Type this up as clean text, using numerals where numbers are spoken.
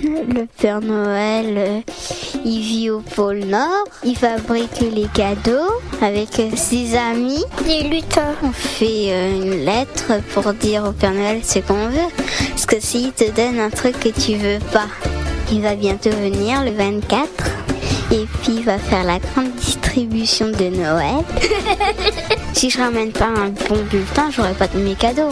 Le Père Noël, il vit au pôle Nord, il fabrique les cadeaux avec ses amis. Des lutins. On fait une lettre pour dire au Père Noël ce qu'on veut. Parce que s'il te donne un truc que tu veux pas, il va bientôt venir le 24. Et puis il va faire la grande distribution de Noël. Si je ramène pas un bon bulletin, j'aurai pas de mes cadeaux.